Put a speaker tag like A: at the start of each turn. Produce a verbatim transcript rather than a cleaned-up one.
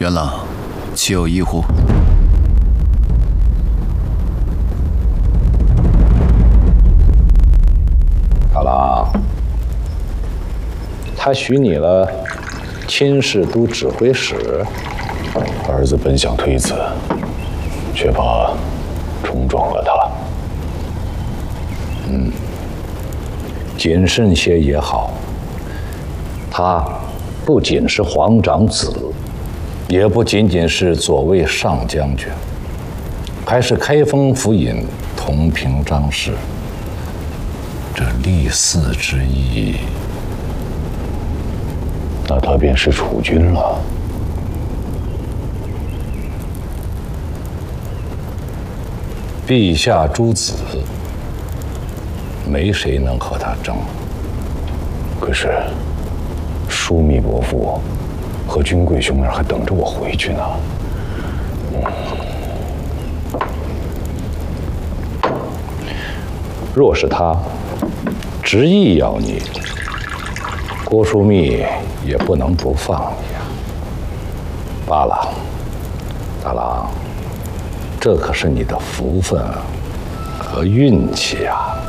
A: 元朗，岂有一乎？
B: 大郎，他许你了钦事都指挥使，
C: 儿子本想推辞，却怕冲撞了他。
B: 嗯，谨慎些也好。他不仅是皇长子，也不仅仅是左卫上将军，还是开封府尹同平章事。这立嗣之意，
C: 那他便是储君了。
B: 陛下诸子，没谁能和他争。
C: 可是，枢密伯父和君贵兄儿还等着我回去呢。
B: 嗯、若是他执意要你，郭枢密也不能不放你啊。罢了，大郎，这可是你的福分和运气啊。